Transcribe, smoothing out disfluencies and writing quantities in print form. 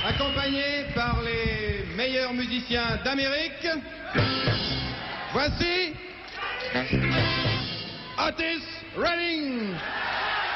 accompagné par les meilleurs musiciens d'Amérique. Voici Otis Redding.